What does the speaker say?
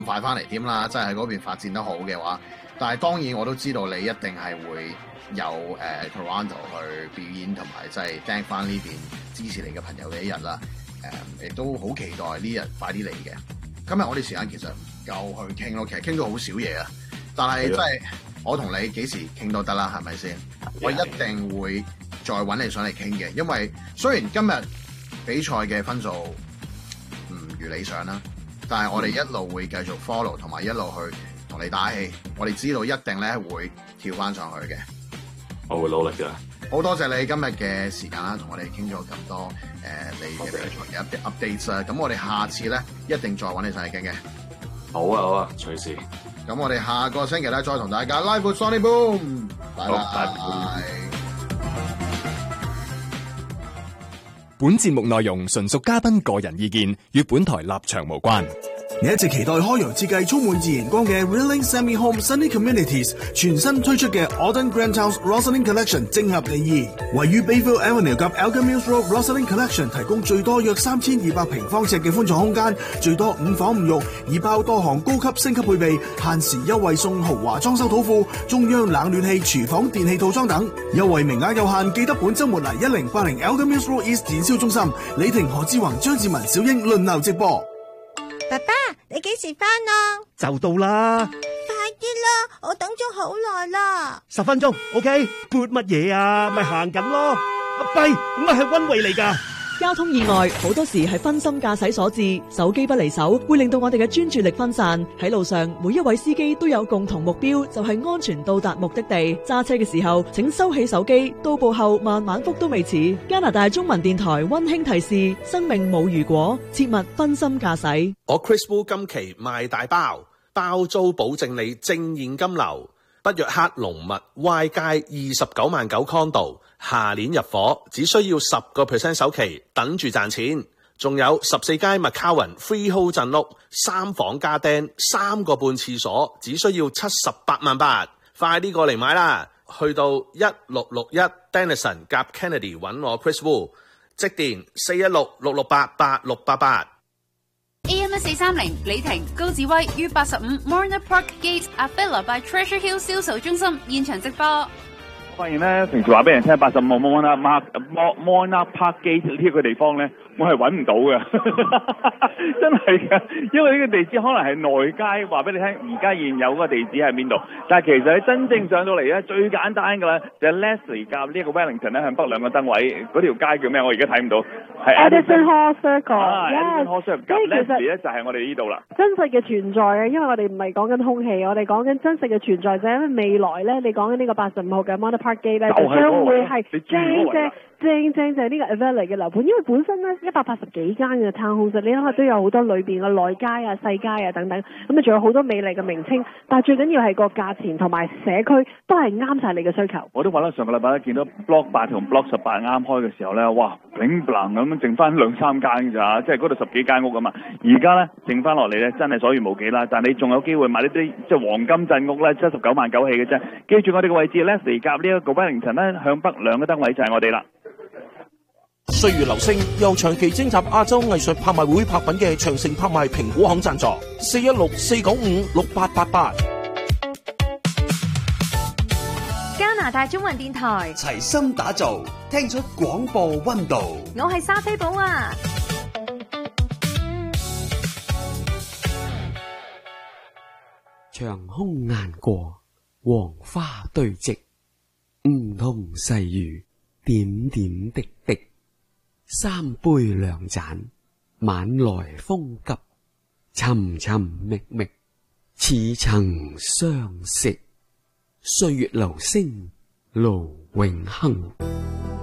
快翻嚟添啦，即係喺嗰邊發展得好嘅話。但係當然我都知道你一定係會有Toronto 去表演，同埋即係掟翻呢邊支持你嘅朋友嘅一日啦。亦都好期待呢日快啲嚟嘅。今日我哋時間其實唔夠去傾咯，其實傾咗好少嘢啊。但係即係我同你幾時傾都得啦，係咪先？我一定會再揾你上嚟傾嘅，因為雖然今日比賽嘅分數唔如理想啦，但係我哋一路會繼續 follow 同埋一路去同你打氣。我哋知道一定咧會跳翻上去嘅。 我會努力㗎。 好多謝你今日嘅時間啦，同我哋傾咗咁多你嘅比賽嘅 updates 啦。咁我哋下次咧一定再揾你上嚟傾嘅。 好啊，隨時。 咁我哋下個星期咧再同大家 live with Sonny Boom， 拜拜。 本節目內容純屬嘉賓個人意見，與本台立場無關。 你一直期待開揚設計充滿自然光嘅 Rilling Semi Home Sunny Communities 全新推出嘅 Autumn Grand House Rosalind Collection 正合你意。位於 Bayville Avenue 及 Elgin Mills Road Rosalind Collection 提供最多約3200平方尺嘅寬敞空間，最多5房5浴，已包多項高級升級配備，限時優惠送豪華裝修土庫、中央冷暖氣、廚房電器套裝等。優惠名額有限，記得本週末嚟1080 Elgin Mills Road East 展銷中心。李婷、何志宏、張志文、小英輪流直播。 爸爸，你幾時返啊？ 就到啦， 快啲啦，我等咗好耐啦。 10分鐘 ，OK？撥乜嘢啊？咪行緊咯。弊，我係溫慧嚟㗎。 交通意外好多時係分心駕駛所致，手機不離手會令到我哋嘅專注力分散。喺路上，每一位司機都有共同目標，就係安全到達目的地。揸車嘅時候，請收起手機，到步後慢慢覆都未遲。加拿大中文電台溫馨提示：生命冇如果，切勿分心駕駛。 我 Chris Wu 今期賣大包，包租保證你正現金流。北約克龍密 Y 街29萬9 condo， 下年入伙，只需要10% 首期，等住賺錢。仲有14街 McCowan Freehold 鎮屋，3房加釘，3個半廁所，只需要78萬8。快啲過嚟買啦！去到1661 Denison 夾 Kennedy 揾我 Chris Wu， 即電416-668-8688。 AM1430 李婷高志威於85 Morna Park Gate Avila by Treasure Hill 銷售中心現場直播。 發現咧，平時話俾人聽85 Morna Park Gate 呢一個地方咧，我係揾唔到嘅，真係嘅，因為呢個地址可能係內街，話俾你聽，而家現有嗰個地址喺邊度？但係其實你真正上到嚟咧，最簡單㗎啦，就係 Leslie 夾呢一個 Wellington 咧，向北兩個燈位，嗰條街叫咩？我而家睇唔到，係 Edison Hall Circle。Edison Hall Circle 夾 Leslie 咧，就係我哋呢度啦。 真實嘅存在啊，因為我哋唔係講緊空氣，我哋講緊真實嘅存在，就係因為未來咧，你講緊呢個85號嘅 Morna Park Gate 咧，就將會係正就係呢個 Avila 嘅樓盤，因為本身咧180幾間嘅 townhouse， 你諗下都有好多裏邊嘅內街啊、細街啊等等，咁啊仲有好多美麗嘅名稱，但係最緊要係個價錢同埋社區都係啱晒你嘅需求。 我都話啦，上個禮拜咧見到 Block 8同 Block 18啱開嘅時候咧，哇，bling bling咁剩翻2-3間咋，即係嗰度10幾間屋啊嘛。而家咧剩翻落嚟咧，真係所餘無幾啦。但係你仲有機會買呢啲即係黃金鎮屋咧，79萬9起嘅啫。記住我哋嘅位置 Leslie 夾呢一個 Wellington 咧，向北2個燈位就係我哋啦。 歲月流星由長期徵集亞洲藝術拍賣會拍品嘅長城拍賣評估行贊助，416-495-6888。 加拿大中文電台齊心打造，聽出廣播溫度。 我係莎菲寶啊！ 長空雁過，黃花堆積，梧桐細雨，點點滴滴。3杯2盞，晚來風急，尋尋覓覓，似曾相識。歲月流星，路永恆。